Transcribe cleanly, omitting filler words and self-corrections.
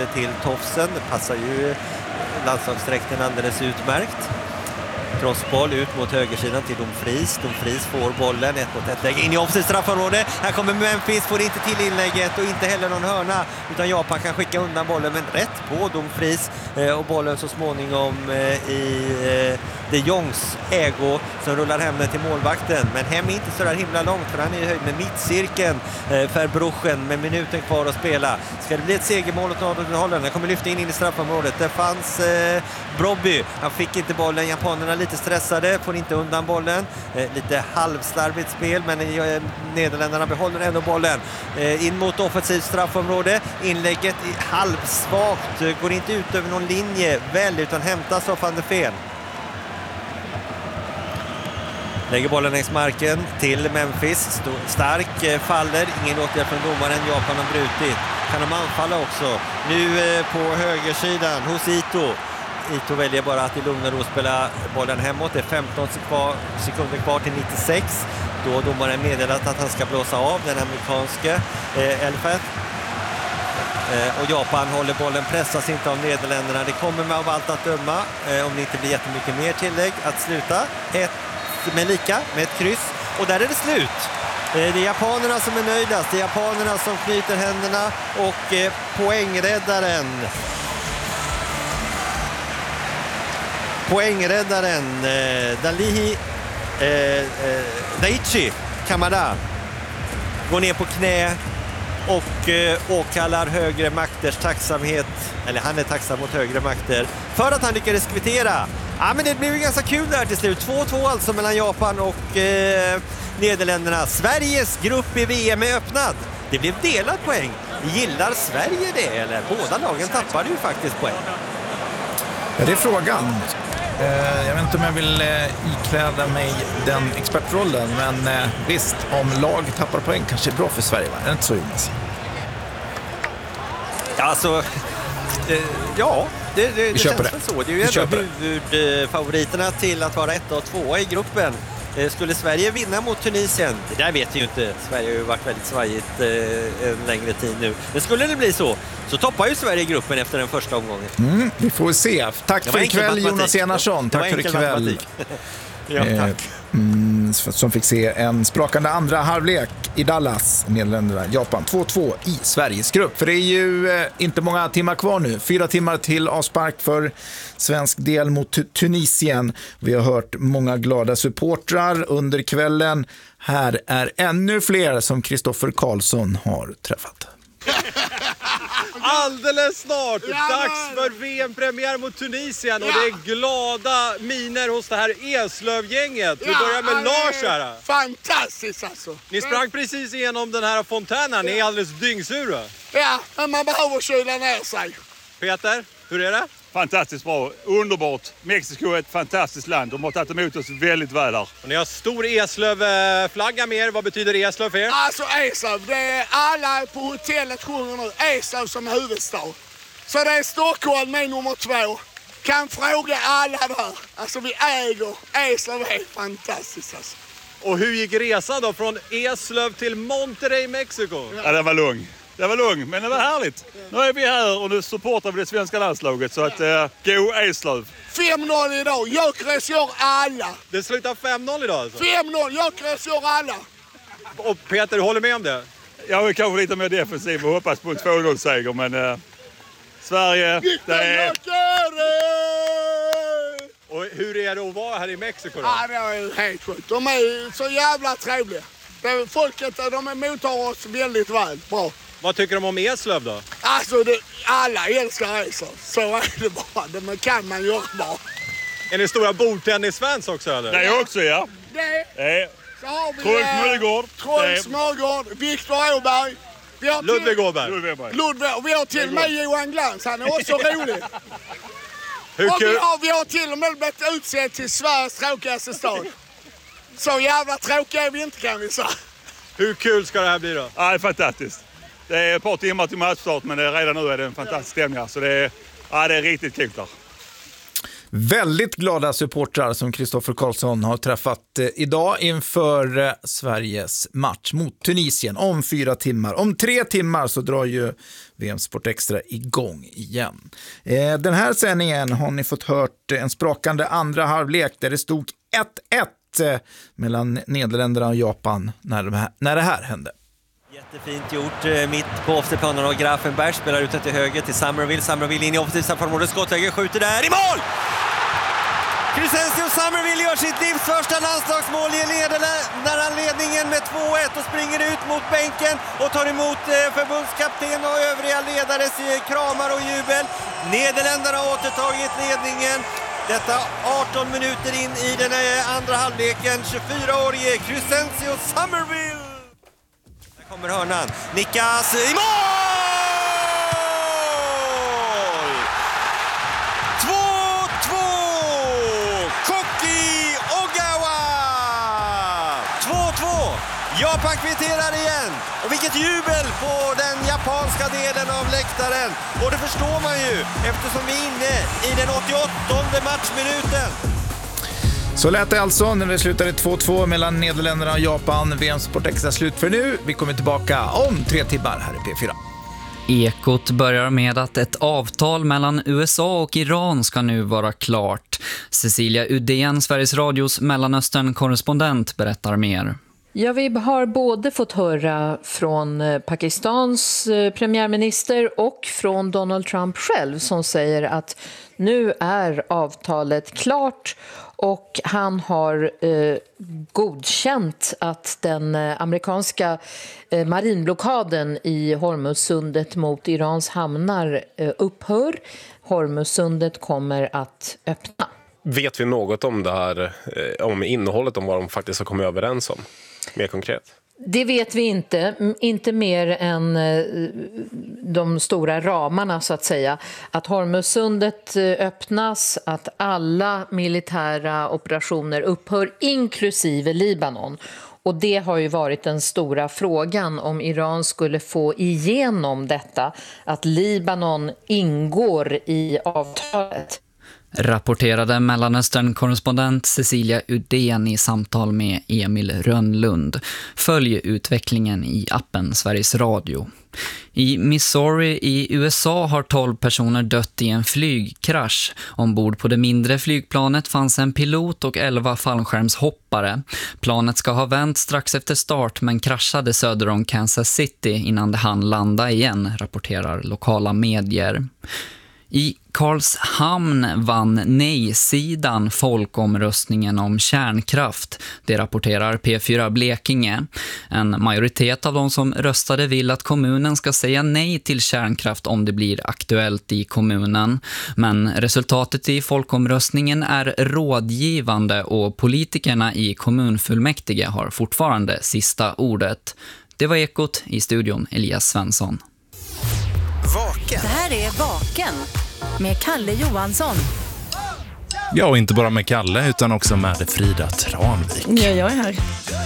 till tofsen. Det passar ju landslagsdräkten alldeles utmärkt. Crossboll ut mot högersidan till Dumfries. Dumfries får bollen, 1-1 läge in i offensivt straffområde. Här kommer Memphis, får inte till inlägget och inte heller någon hörna, utan Japan kan skicka undan bollen, men rätt på Dumfries och bollen så småningom i de Jongs ägo som rullar hem den till målvakten. Men hem inte så där himla långt, för han är i höjd med mittcirkeln för Bruchen med minuten kvar att spela. Ska det bli ett segermål åt Holland? Han kommer lyfta in i straffområdet. Det fanns Brobby. Han fick inte bollen. Japanerna lite stressade, får inte undan bollen. Lite halvslarvigt spel, men Nederländerna behåller ändå bollen. In mot offensivt straffområde. Inlägget är halvsvagt. Går inte ut över någon linje väl, utan hämtas av Van der Ven. Lägger bollen längs marken till Memphis. Stark faller. Ingen åtgärd från domaren. Japan har brutit. Kan de anfalla också. Nu på högersidan hos Ito. Ito väljer bara att i lugn och ro spela bollen hemåt. Det är 15 sekunder kvar till 96. Då domaren meddelat att han ska blåsa av den amerikanska Elfet. Och Japan håller bollen, pressas inte av Nederländerna. Det kommer med av allt att döma, om det inte blir jättemycket mer tillägg, att sluta med ett kryss. Och där är det slut. Det är japanerna som är nöjdast. Det är japanerna som knyter händerna och poängräddaren Daichi Kamada går ner på knä och åkallar högre makters tacksamhet, eller han är tacksam mot högre makter för att han lyckades kvittera. Ja, men det blev ju ganska kul där till slut. 2-2 alltså mellan Japan och Nederländerna. Sveriges grupp i VM är öppnad. Det blev delad poäng. Gillar Sverige det, eller? Båda lagen tappade ju faktiskt poäng. Ja, det är frågan. Jag vet inte om jag vill ikläda mig den expertrollen, men visst, om lag tappar poäng kanske är bra för Sverige, va? Är det inte så, Jonas? Alltså, ja, det känns väl så. Det är ju ändå huvudfavoriterna till att vara 1 och 2 i gruppen. Skulle Sverige vinna mot Tunisien? Det där vet vi ju inte. Sverige har ju varit väldigt svajigt en längre tid nu. Men skulle det bli så toppar ju Sverige gruppen efter den första omgången. Vi får se. Tack för ikväll, Jonas Enarsson. Tack för ikväll. Ja, tack. Som fick se en sprakande andra halvlek i Dallas, Nederländerna, Japan 2-2 i Sveriges grupp. För det är ju inte många timmar kvar nu. 4 timmar till avspark för svensk del mot Tunisien. Vi har hört många glada supportrar under kvällen. Här är ännu fler som Kristoffer Karlsson har träffat. Alldeles snart, dags för VM-premiär mot Tunisien och det är glada miner hos det här Eslöv-gänget. Vi börjar med Lars här. Fantastiskt alltså. Ni sprang precis igenom den här fontänen, ni är alldeles dyngsura. Ja, men man behöver kyla ner sig. Peter, hur är det? Fantastiskt bra, underbart. Mexiko är ett fantastiskt land. De har tagit emot oss väldigt väl här. Och ni har stor Eslöv-flagga med er. Vad betyder Eslöv för er? Alltså Eslöv, det är alla på hotellet sjunger nu. Eslöv som huvudstad. Så det är Stockholm med nummer 2. Kan fråga alla där. Alltså vi äger. Eslöv är fantastiskt alltså. Och hur gick resan då från Eslöv till Monterrey, Mexiko? Ja, det var lugn. Det var lugnt, men det var härligt. Nu är vi här och nu supportar vi det svenska landslaget, så att gå Eslöv. 5-0 idag, Gyökeres gör alla. Det slutar 5-0 idag alltså? 5-0, Gyökeres gör alla. Och Peter, du håller med om det? Jag är kanske lite mer defensiv och hoppas på en 2-0-seger, men Sverige, det är... Och hur är det att vara här i Mexiko då? Ja, det är helt sjukt. De är så jävla trevliga. Folket, de mottar oss väldigt väl, bra. Vad tycker de om Eslöv då? Alltså, alla älskar Eslöv. Så är det bara. Det kan man göra bara. Är ni stora bordtennisfans också eller? Det är också, ja. Det. Så har vi Troels Mölgaard. Troels Mölgaard, Viktor Åberg. Ludvig Åberg. Vi har till och med Johan Glans. Han är också rolig. Hur kul? Vi har till och med blivit utsedd till Sveriges tråkigaste stad. Så jävla tråkiga är vi inte, kan vi säga. Hur kul ska det här bli då? Ja, det är fantastiskt. Det är ett par timmar till matchstart, men redan nu är det en fantastisk stämning. Så det är riktigt kul där. Väldigt glada supportrar som Kristoffer Karlsson har träffat idag inför Sveriges match mot Tunisien om 4 timmar. Om 3 timmar så drar ju VM Sport Extra igång igen. Den här sändningen har ni fått hört en sprakande andra halvlek där det stod 1-1 mellan Nederländerna och Japan när det här hände. Jättefint gjort, mitt på offside-planen och Grafenberg spelar ut till höger till Summerville in i offensivt straffområde, skottläge, skjuter där, i mål! Crescencio Summerville gör sitt livs första landslagsmål i ledningen med 2-1 och springer ut mot bänken och tar emot förbundskapten och övriga ledares kramar och jubel. Nederländerna har återtagit ledningen. Detta 18 minuter in i den andra halvleken. 24-årige Crescencio Summerville. Där kommer hörnan. Nickas i mål! 2-2! Koki Ogawa! 2-2! Japan kvitterar igen. Och vilket jubel på den japanska delen av läktaren. Och det förstår man ju eftersom vi är inne i den 88:e matchminuten. Så lät det alltså när det slutade 2-2 mellan Nederländerna och Japan. VM Sport Extra slut för nu. Vi kommer tillbaka om 3 timmar här i P4. Ekot börjar med att ett avtal mellan USA och Iran ska nu vara klart. Cecilia Udén, Sveriges Radios Mellanöstern-korrespondent, berättar mer. Ja, vi har både fått höra från Pakistans premiärminister och från Donald Trump själv som säger att nu är avtalet klart och han har godkänt att den amerikanska marinblockaden i Hormuzsundet mot Irans hamnar upphör. Hormuzsundet kommer att öppna. Vet vi något om det här, om innehållet, om vad de faktiskt har kommit överens om? Mer konkret? Det vet vi inte mer än de stora ramarna så att säga. Att Hormuzsundet öppnas, att alla militära operationer upphör inklusive Libanon. Och det har ju varit den stora frågan om Iran skulle få igenom detta, att Libanon ingår i avtalet. Rapporterade Mellanöstern-korrespondent Cecilia Udén i samtal med Emil Rönnlund. Följ utvecklingen i appen Sveriges Radio. I Missouri i USA har 12 personer dött i en flygkrasch. Ombord på det mindre flygplanet fanns en pilot och 11 fallskärmshoppare. Planet ska ha vänt strax efter start men kraschade söder om Kansas City innan det hann landa igen, rapporterar lokala medier. I Karlshamn vann nej-sidan folkomröstningen om kärnkraft. Det rapporterar P4 Blekinge. En majoritet av de som röstade vill att kommunen ska säga nej till kärnkraft om det blir aktuellt i kommunen. Men resultatet i folkomröstningen är rådgivande och politikerna i kommunfullmäktige har fortfarande sista ordet. Det var Ekot, i studion Elias Svensson. Vaken. Det här är Vaken med Kalle Johansson. Ja, och inte bara med Kalle utan också med Frida Tranvik. Ja, jag är här.